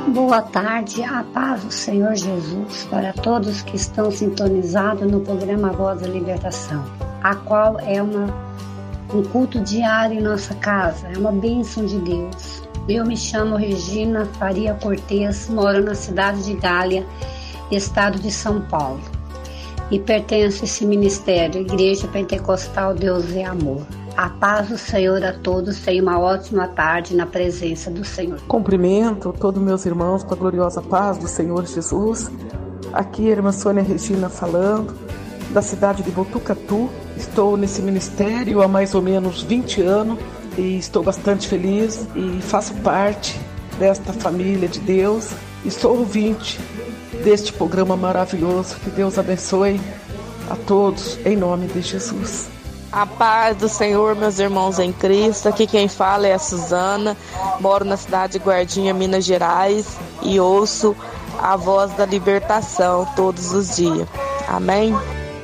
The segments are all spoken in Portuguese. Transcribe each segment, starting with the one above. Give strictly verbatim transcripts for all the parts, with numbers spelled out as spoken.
Boa tarde, a paz do Senhor Jesus para todos que estão sintonizados no programa Voz da Libertação, a qual é uma, um culto diário em nossa casa, é uma bênção de Deus. Eu me chamo Regina Faria Cortez, moro na cidade de Gália, estado de São Paulo, e pertenço a esse ministério, Igreja Pentecostal Deus é Amor. A paz do Senhor a todos, tenha uma ótima tarde na presença do Senhor. Cumprimento todos meus irmãos com a gloriosa paz do Senhor Jesus. Aqui a irmã Sônia Regina falando, da cidade de Botucatu. Estou nesse ministério há mais ou menos vinte anos e estou bastante feliz e faço parte desta família de Deus. E sou ouvinte deste programa maravilhoso. Que Deus abençoe a todos, em nome de Jesus. A paz do Senhor, meus irmãos em Cristo. Aqui quem fala é a Suzana, moro na cidade de Guardinha, Minas Gerais, e ouço a voz da libertação todos os dias. Amém?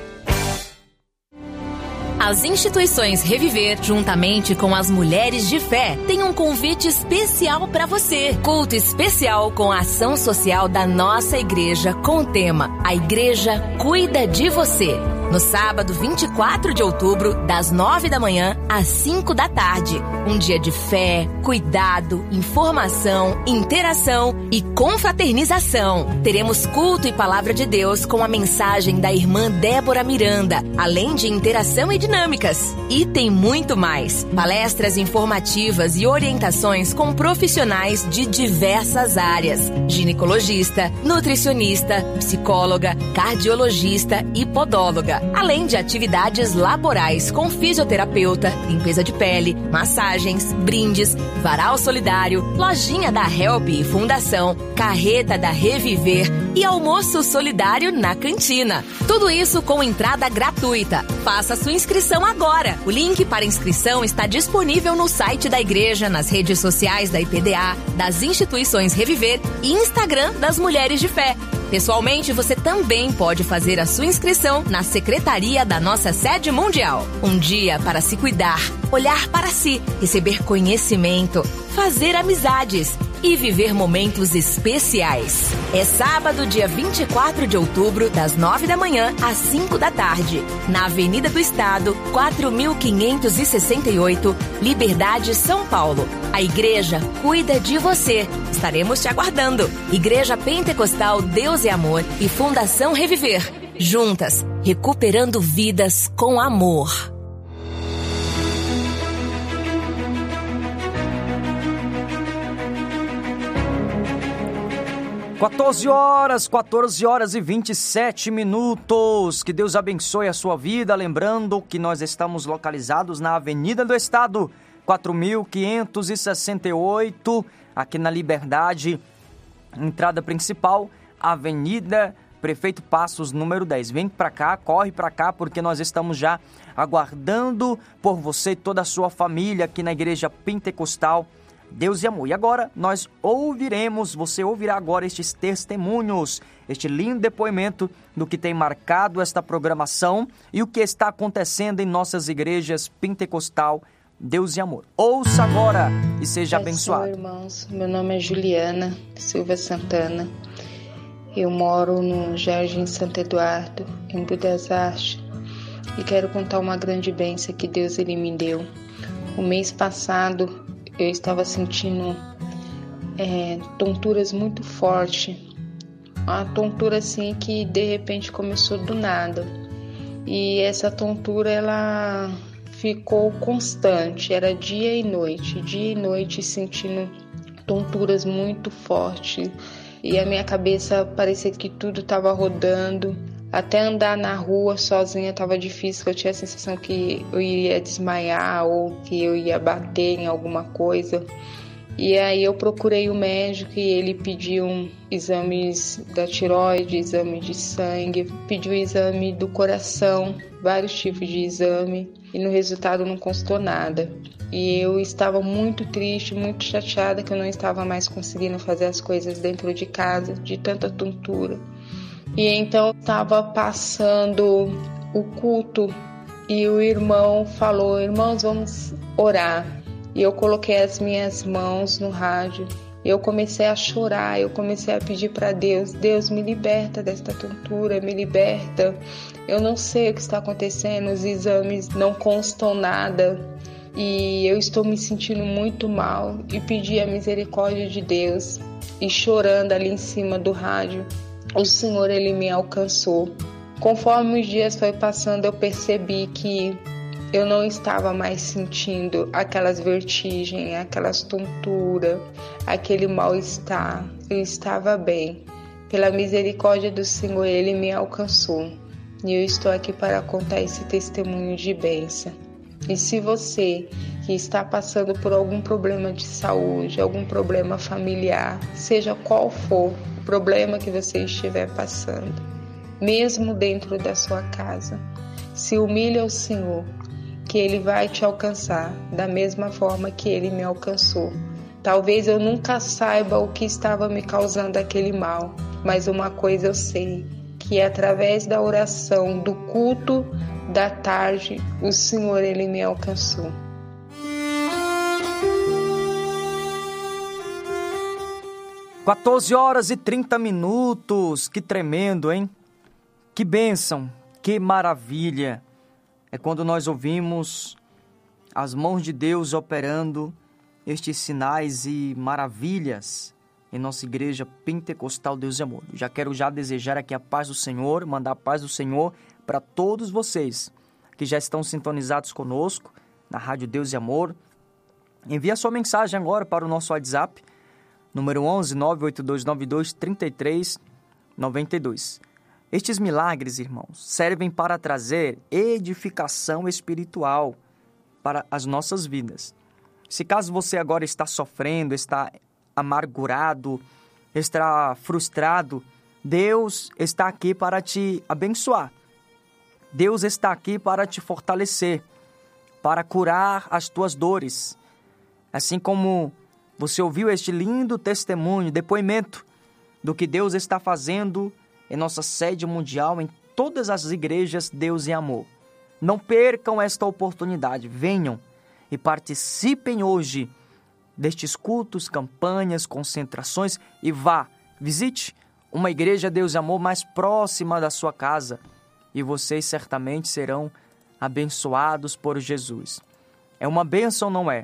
As instituições Reviver, juntamente com as Mulheres de Fé, têm um convite especial para você. Culto especial com a ação social da nossa igreja com o tema A Igreja Cuida de Você. No sábado vinte e quatro de outubro, das nove da manhã às cinco da tarde. Um dia de fé, cuidado, informação, interação e confraternização. Teremos culto e palavra de Deus com a mensagem da irmã Débora Miranda, além de interação e dinâmicas. E tem muito mais. Palestras informativas e orientações com profissionais de diversas áreas. Ginecologista, nutricionista, psicóloga, cardiologista e podóloga. Além de atividades laborais com fisioterapeuta, limpeza de pele, massagens, brindes, varal solidário, lojinha da Help e Fundação, carreta da Reviver e almoço solidário na cantina. Tudo isso com entrada gratuita. Faça sua inscrição agora. O link para inscrição está disponível no site da igreja, nas redes sociais da I P D A, das instituições Reviver e Instagram das Mulheres de Fé. Pessoalmente, você também pode fazer a sua inscrição na secretaria da nossa sede mundial. Um dia para se cuidar, olhar para si, receber conhecimento, fazer amizades e viver momentos especiais. É sábado, dia vinte e quatro de outubro, das nove da manhã às cinco da tarde, na Avenida do Estado, quatro mil quinhentos e sessenta e oito, Liberdade, São Paulo. A igreja cuida de você. Estaremos te aguardando. Igreja Pentecostal Deus é Amor e Fundação Reviver. Juntas, recuperando vidas com amor. quatorze horas, quatorze horas e vinte e sete minutos. Que Deus abençoe a sua vida. Lembrando que nós estamos localizados na Avenida do Estado, quatro mil quinhentos e sessenta e oito, aqui na Liberdade, entrada principal, Avenida Prefeito Passos, número dez. Vem pra cá, corre pra cá, porque nós estamos já aguardando por você e toda a sua família aqui na Igreja Pentecostal Deus e Amor. E agora nós ouviremos, você ouvirá agora estes testemunhos, este lindo depoimento do que tem marcado esta programação e o que está acontecendo em nossas igrejas Pentecostal Deus e Amor. Ouça agora e seja Pai abençoado. Senhor, irmãos, meu nome é Juliana Silva Santana. Eu moro no Jardim Santo Eduardo, em Rio das Artes, e quero contar uma grande bênção que Deus ele me deu. O mês passado eu estava sentindo é, tonturas muito fortes, uma tontura assim que de repente começou do nada, e essa tontura ela ficou constante, era dia e noite, dia e noite sentindo tonturas muito fortes, e a minha cabeça parecia que tudo estava rodando. Até andar na rua sozinha estava difícil, eu tinha a sensação que eu ia desmaiar ou que eu ia bater em alguma coisa. E aí eu procurei o médico e ele pediu um exames da tireoide, exame de sangue, pediu exame do coração, vários tipos de exame, e no resultado não constou nada. E eu estava muito triste, muito chateada que eu não estava mais conseguindo fazer as coisas dentro de casa, de tanta tontura. E então eu estava passando o culto e o irmão falou: irmãos, vamos orar. E eu coloquei as minhas mãos no rádio Eu comecei a chorar, eu comecei a pedir para Deus, Deus, me liberta desta tontura, me liberta. Eu não sei o que está acontecendo, os exames não constam nada e eu estou me sentindo muito mal e pedi a misericórdia de Deus. E chorando ali em cima do rádio, o Senhor, Ele me alcançou. Conforme os dias foi passando, eu percebi que eu não estava mais sentindo aquelas vertigens, aquelas tonturas, aquele mal-estar. Eu estava bem. Pela misericórdia do Senhor, Ele me alcançou. E eu estou aqui para contar esse testemunho de bênção. E se você que está passando por algum problema de saúde, algum problema familiar, seja qual for o problema que você estiver passando, mesmo dentro da sua casa, se humilhe ao Senhor, que Ele vai te alcançar da mesma forma que Ele me alcançou. Talvez eu nunca saiba o que estava me causando aquele mal, mas uma coisa eu sei, que é através da oração, do culto da tarde, o Senhor, Ele me alcançou. quatorze horas e trinta minutos, que tremendo, hein? Que bênção, que maravilha. É quando nós ouvimos as mãos de Deus operando estes sinais e maravilhas em nossa igreja pentecostal Deus e Amor. Já quero já desejar aqui a paz do Senhor, mandar a paz do Senhor para todos vocês que já estão sintonizados conosco na Rádio Deus e Amor. Envie a sua mensagem agora para o nosso WhatsApp, número onze, nove oito dois nove dois, três três nove dois. Estes milagres, irmãos, servem para trazer edificação espiritual para as nossas vidas. Se caso você agora está sofrendo, está amargurado, está frustrado, Deus está aqui para te abençoar. Deus está aqui para te fortalecer, para curar as tuas dores. Assim como você ouviu este lindo testemunho, depoimento do que Deus está fazendo em nossa sede mundial, em todas as igrejas Deus e Amor. Não percam esta oportunidade, venham e participem hoje destes cultos, campanhas, concentrações e vá, visite uma igreja Deus e Amor mais próxima da sua casa e vocês certamente serão abençoados por Jesus. É uma bênção, não é?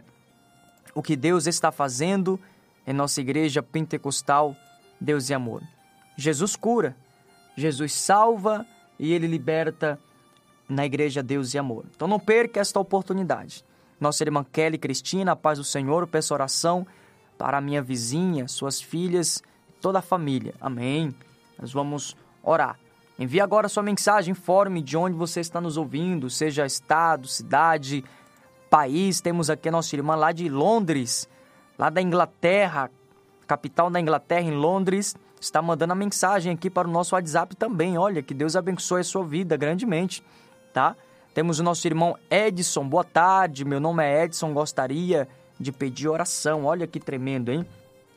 O que Deus está fazendo em nossa igreja pentecostal Deus e Amor. Jesus cura, Jesus salva e Ele liberta na igreja Deus e Amor. Então não perca esta oportunidade. Nossa irmã Kelly Cristina, a paz do Senhor, eu peço oração para a minha vizinha, suas filhas, toda a família. Amém. Nós vamos orar. Envie agora sua mensagem, informe de onde você está nos ouvindo, seja estado, cidade, país. Temos aqui a nossa irmã lá de Londres, lá da Inglaterra, capital da Inglaterra, em Londres, está mandando a mensagem aqui para o nosso WhatsApp também. Olha, que Deus abençoe a sua vida grandemente, tá? Temos o nosso irmão Edson. Boa tarde, meu nome é Edson, gostaria de pedir oração. Olha que tremendo, hein?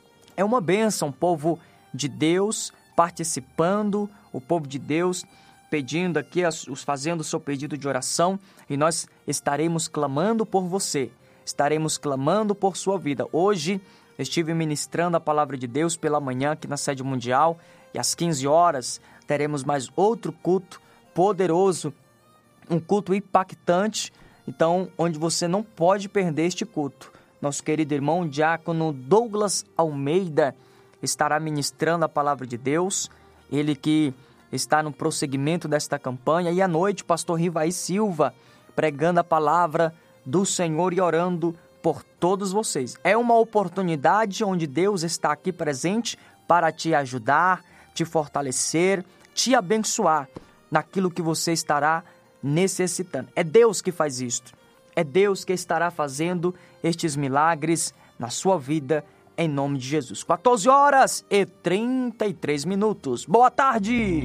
É uma bênção, povo de Deus participando, o povo de Deus pedindo aqui, os fazendo o seu pedido de oração, e nós estaremos clamando por você, estaremos clamando por sua vida. Hoje estive ministrando a palavra de Deus pela manhã aqui na sede mundial, e às quinze horas teremos mais outro culto poderoso, um culto impactante, então onde você não pode perder este culto. Nosso querido irmão diácono Douglas Almeida estará ministrando a palavra de Deus, ele que está no prosseguimento desta campanha, e à noite pastor Rivaí Silva pregando a palavra do Senhor e orando por todos vocês. É uma oportunidade onde Deus está aqui presente para te ajudar, te fortalecer, te abençoar naquilo que você estará necessitando. É Deus que faz isto. É Deus que estará fazendo estes milagres na sua vida, em nome de Jesus. quatorze horas e trinta e três minutos. Boa tarde!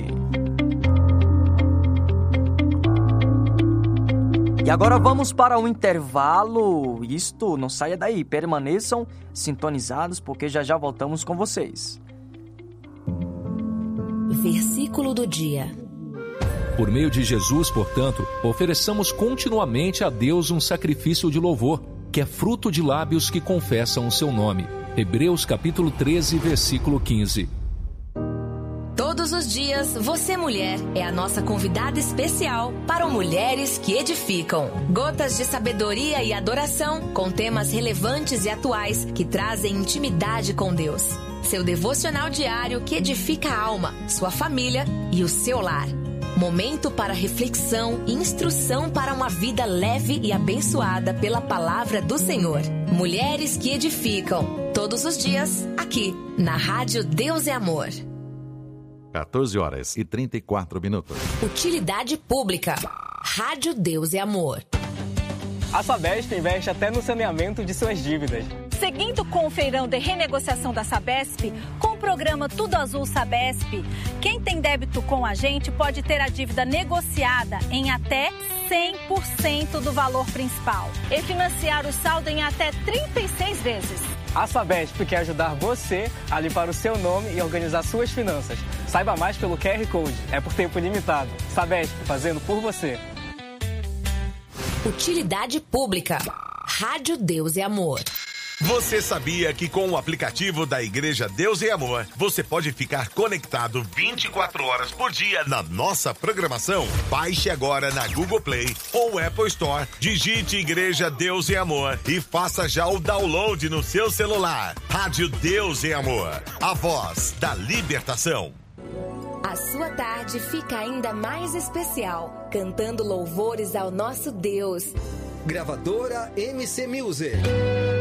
E agora vamos para um intervalo. Isto, não saia daí, permaneçam sintonizados, porque já já voltamos com vocês. Versículo do dia. Por meio de Jesus, portanto, ofereçamos continuamente a Deus um sacrifício de louvor, que é fruto de lábios que confessam o seu nome. Hebreus capítulo treze, versículo quinze. Todos os dias, você mulher é a nossa convidada especial para o Mulheres que Edificam. Gotas de sabedoria e adoração com temas relevantes e atuais que trazem intimidade com Deus. Seu devocional diário que edifica a alma, sua família e o seu lar. Momento para reflexão e instrução para uma vida leve e abençoada pela palavra do Senhor. Mulheres que Edificam. Todos os dias, aqui, na Rádio Deus é Amor. quatorze horas e trinta e quatro minutos. Utilidade pública. Rádio Deus é Amor. A Sabesp investe até no saneamento de suas dívidas. Seguindo com o feirão de renegociação da Sabesp, com o programa Tudo Azul Sabesp, quem tem débito com a gente pode ter a dívida negociada em até cem por cento do valor principal e financiar o saldo em até trinta e seis vezes. A Sabesp quer ajudar você a limpar o seu nome e organizar suas finanças. Saiba mais pelo Q R Code. É por tempo limitado. Sabesp, fazendo por você. Utilidade pública. Rádio Deus é Amor. Você sabia que com o aplicativo da Igreja Deus e Amor, você pode ficar conectado vinte e quatro horas por dia na nossa programação? Baixe agora na Google Play ou Apple Store, digite Igreja Deus e Amor e faça já o download no seu celular. Rádio Deus e Amor, a voz da libertação. A sua tarde fica ainda mais especial, cantando louvores ao nosso Deus. Gravadora M C Music.